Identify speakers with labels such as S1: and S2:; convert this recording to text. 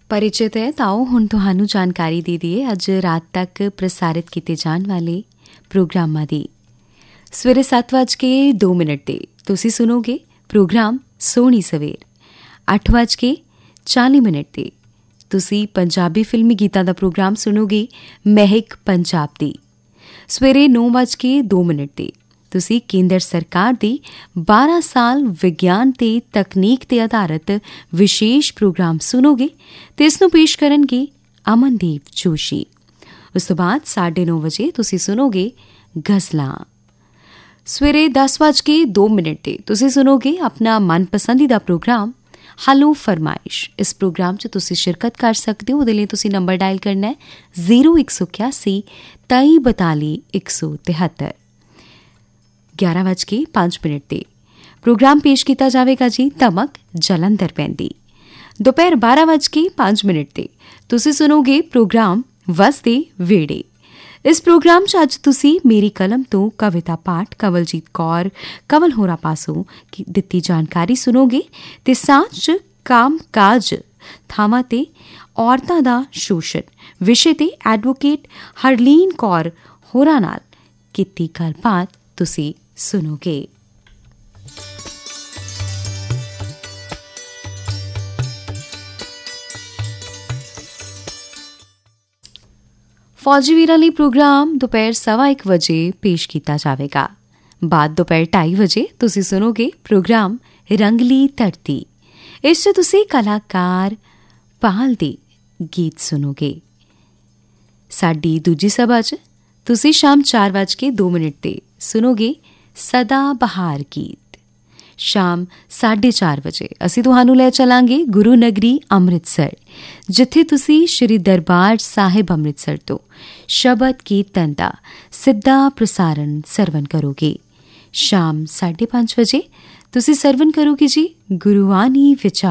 S1: परिचित है तो आओ हुण तुहानू जानकारी दे दईए अज रात तक प्रसारित किए जाने वाले प्रोग्रामां दी। सवेरे 7:02 ते तुसी सुनोगे प्रोग्राम सोहनी सवेर। 8:40 ते तुसी पंजाबी फिल्मी गीतां दा प्रोग्राम सुनोगे महक पंजाब दी। सवेरे 9:02 ते तुसी केंद्र सरकार दी 12 साल विज्ञान ते तकनीक ते आधारित विशेष प्रोग्राम सुनोगे ते इसनू पेश करनगे अमनदीप जोशी। उस तो बाद 9:30 तुसी सुनोगे गज़लां। सवेरे 10:02 ते तुसी सुनोगे अपना मनपसंदीदा प्रोग्राम हलो फरमाइश। इस प्रोग्राम च तुसी शिरकत कर सकते हो। उहदे लई तुसी नंबर डायल करना है 0181 2342 173। 11:05 ते प्रोग्राम पेश किया जाएगा जी धमक जलंधर पैंदी। दोपहर 12:05 ते तुसी सुनोगे प्रोग्राम वसदे वेड़े। इस प्रोग्राम च अज तुसी मेरी कलम तो कविता पाठ कवलजीत कौर कवल होरा पासों दित्ती जानकारी सुनोगे ते साथ च काम काज थावां ते औरतां दा शोषण विषय ते एडवोकेट हरलीन कौर होरा नाल कीती गलबात तुसी सुनोगे। फौजी वीरां लई प्रोग्राम दोपहर 1:15 पेश किया जाएगा। बाद दोपहर 2:30 तुसी सुनोगे प्रोग्राम रंगली धरती। इस च तुसी कलाकार पाल दे गीत सुनोगे। साडी दूजी सभा च तुसी शाम 4:02 ते सुनोगे सदा बहार गीत। शाम 4:30 असी तुहानू लै चलांगे गुरु नगरी अमृतसर, जिथे तुसी श्री दरबार साहिब अमृतसर तो शबद कीर्तन दा सिद्धा प्रसारण सरवण करोगे। शाम 5:30 तुसी सरवण करोगे जी गुरुवाणी विचार।